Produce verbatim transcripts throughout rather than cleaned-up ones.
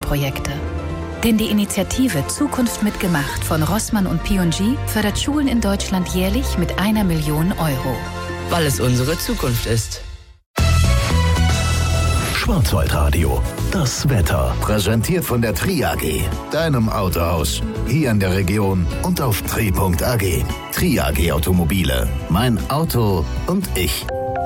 Projekte. Denn die Initiative Zukunft mitgemacht von Rossmann und P und G fördert Schulen in Deutschland jährlich mit einer Million Euro. Weil es unsere Zukunft ist. Schwarzwaldradio, das Wetter. Präsentiert von der Tri A G, deinem Autohaus. Hier in der Region und auf tri punkt a g. Tri A G Automobile. Mein Auto und ich.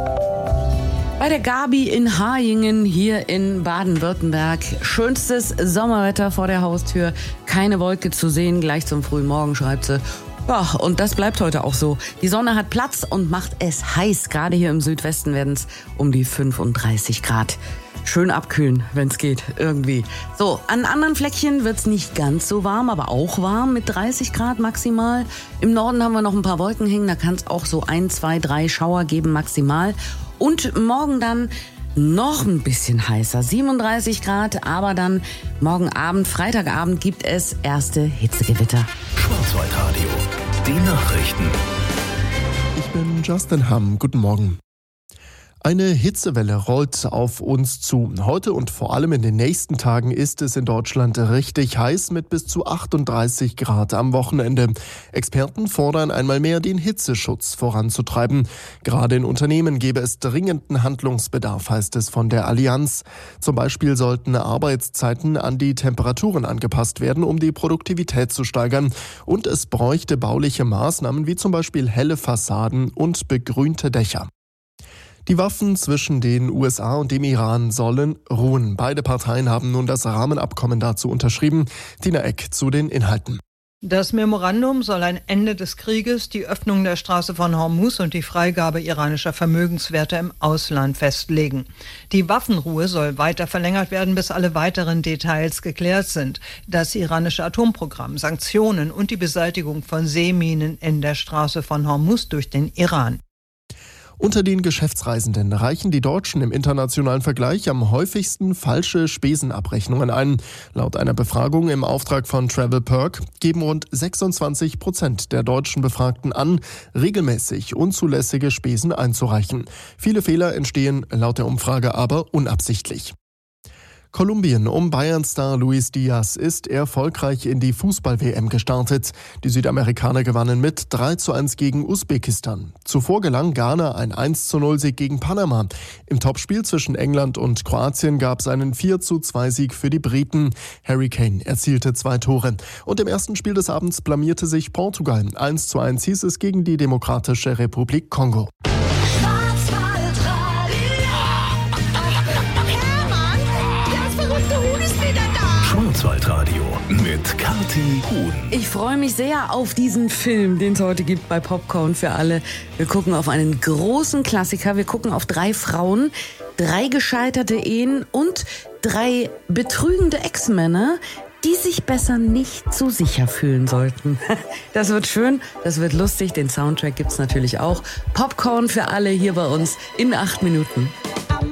Bei der Gabi in Hayingen hier in Baden-Württemberg. Schönstes Sommerwetter vor der Haustür. Keine Wolke zu sehen, gleich zum frühen Morgen, schreibt sie. Ja, und das bleibt heute auch so. Die Sonne hat Platz und macht es heiß. Gerade hier im Südwesten werden es um die fünfunddreißig Grad. Schön abkühlen, wenn es geht, irgendwie. So, an anderen Fleckchen wird es nicht ganz so warm, aber auch warm mit dreißig Grad maximal. Im Norden haben wir noch ein paar Wolken hängen, da kann es auch so ein, zwei, drei Schauer geben maximal. Und morgen dann noch ein bisschen heißer, siebenunddreißig Grad, aber dann morgen Abend, Freitagabend gibt es erste Hitzegewitter. Schwarzwaldradio, die Nachrichten. Ich bin Justin Hamm, guten Morgen. Eine Hitzewelle rollt auf uns zu. Heute und vor allem in den nächsten Tagen ist es in Deutschland richtig heiß mit bis zu achtunddreißig Grad am Wochenende. Experten fordern einmal mehr, den Hitzeschutz voranzutreiben. Gerade in Unternehmen gäbe es dringenden Handlungsbedarf, heißt es von der Allianz. Zum Beispiel sollten Arbeitszeiten an die Temperaturen angepasst werden, um die Produktivität zu steigern. Und es bräuchte bauliche Maßnahmen wie zum Beispiel helle Fassaden und begrünte Dächer. Die Waffen zwischen den U S A und dem Iran sollen ruhen. Beide Parteien haben nun das Rahmenabkommen dazu unterschrieben. Tina Eck zu den Inhalten. Das Memorandum soll ein Ende des Krieges, die Öffnung der Straße von Hormuz und die Freigabe iranischer Vermögenswerte im Ausland festlegen. Die Waffenruhe soll weiter verlängert werden, bis alle weiteren Details geklärt sind. Das iranische Atomprogramm, Sanktionen und die Beseitigung von Seeminen in der Straße von Hormuz durch den Iran. Unter den Geschäftsreisenden reichen die Deutschen im internationalen Vergleich am häufigsten falsche Spesenabrechnungen ein. Laut einer Befragung im Auftrag von TravelPerk geben rund sechsundzwanzig Prozent der deutschen Befragten an, regelmäßig unzulässige Spesen einzureichen. Viele Fehler entstehen laut der Umfrage aber unabsichtlich. Kolumbien um Bayern-Star Luis Diaz ist erfolgreich in die Fußball-W M gestartet. Die Südamerikaner gewannen mit drei zu eins gegen Usbekistan. Zuvor gelang Ghana ein eins zu null Sieg gegen Panama. Im Topspiel zwischen England und Kroatien gab es einen vier zu zwei Sieg für die Briten. Harry Kane erzielte zwei Tore. Und im ersten Spiel des Abends blamierte sich Portugal. eins zu eins hieß es gegen die Demokratische Republik Kongo. Schwarzwaldradio mit Kathi Huhn. Ich freue mich sehr auf diesen Film, den es heute gibt bei Popcorn für alle. Wir gucken auf einen großen Klassiker. Wir gucken auf drei Frauen, drei gescheiterte Ehen und drei betrügende Ex-Männer, die sich besser nicht so sicher fühlen sollten. Das wird schön, das wird lustig. Den Soundtrack gibt's natürlich auch. Popcorn für alle hier bei uns in acht Minuten.